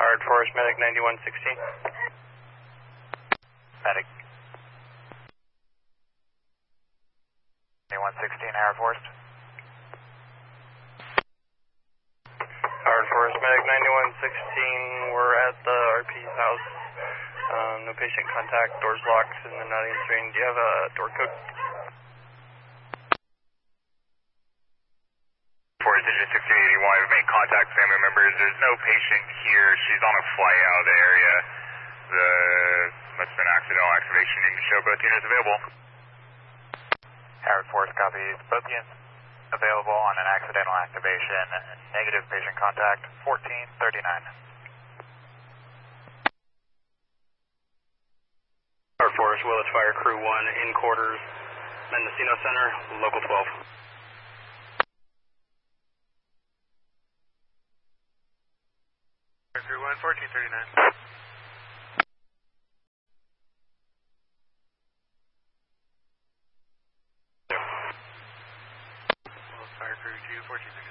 Howard Forest, medic 9116. Medic 9116, Howard Forest. Howard Forest, medic 9116, we're at the RP's house. No patient contact, doors locked, and they're not answering. Do you have a door code? 4-digit 6081, we've made contact with family members. There's no patient here. She's on a flight out of the area. Must have been accidental activation. You can show both units available. Howard Forest copies. Both units available on an accidental activation. Negative patient contact, 1439. Howard Forest, Willis Fire Crew 1, in quarters, Mendocino Center, local 12. Fire Crew 1, 1439. Fire Crew 2, 1439.